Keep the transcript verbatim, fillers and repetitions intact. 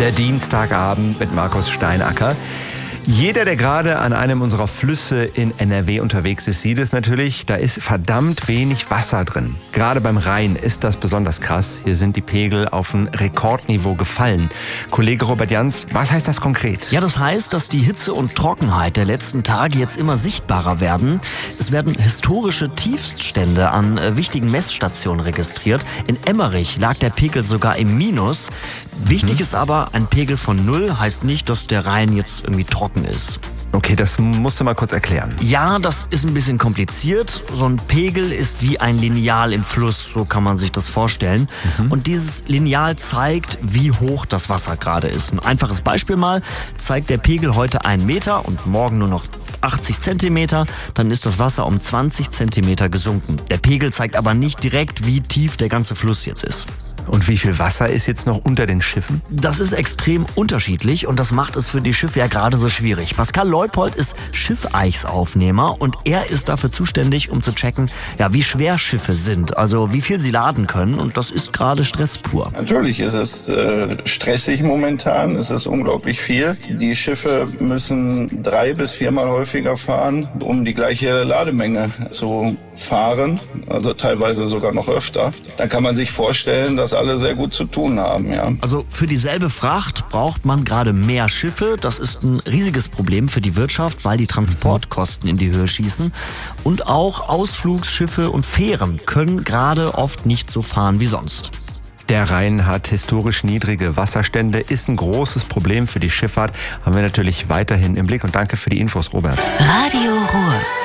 Der Dienstagabend mit Markus Steinacker. Jeder, der gerade an einem unserer Flüsse in N R W unterwegs ist, sieht es natürlich, da ist verdammt wenig Wasser drin. Gerade beim Rhein ist das besonders krass. Hier sind die Pegel auf ein Rekordniveau gefallen. Kollege Robert Jans, was heißt das konkret? Ja, das heißt, dass die Hitze und Trockenheit der letzten Tage jetzt immer sichtbarer werden. Es werden historische Tiefststände an äh, wichtigen Messstationen registriert. In Emmerich lag der Pegel sogar im Minus. Wichtig mhm. ist aber, ein Pegel von null heißt nicht, dass der Rhein jetzt irgendwie trocken ist. Okay, das musst du mal kurz erklären. Ja, das ist ein bisschen kompliziert. So ein Pegel ist wie ein Lineal im Fluss, so kann man sich das vorstellen. Mhm. Und dieses Lineal zeigt, wie hoch das Wasser gerade ist. Ein einfaches Beispiel mal, zeigt der Pegel heute einen Meter und morgen nur noch achtzig Zentimeter, dann ist das Wasser um zwanzig Zentimeter gesunken. Der Pegel zeigt aber nicht direkt, wie tief der ganze Fluss jetzt ist. Und wie viel Wasser ist jetzt noch unter den Schiffen? Das ist extrem unterschiedlich und das macht es für die Schiffe ja gerade so schwierig. Pascal Leupold ist Schiffeichsaufnehmer und er ist dafür zuständig, um zu checken, ja, wie schwer Schiffe sind, also wie viel sie laden können, und das ist gerade Stress pur. Natürlich ist es äh, stressig momentan, es ist unglaublich viel. Die Schiffe müssen drei bis viermal häufiger fahren, um die gleiche Lademenge zu fahren, also teilweise sogar noch öfter. Dann kann man sich vorstellen, dass alle sehr gut zu tun haben, ja. Also für dieselbe Fracht braucht man gerade mehr Schiffe. Das ist ein riesiges Problem für die Wirtschaft, weil die Transportkosten in die Höhe schießen. Und auch Ausflugsschiffe und Fähren können gerade oft nicht so fahren wie sonst. Der Rhein hat historisch niedrige Wasserstände, ist ein großes Problem für die Schifffahrt. Haben wir natürlich weiterhin im Blick, und danke für die Infos, Robert. Radio Ruhr.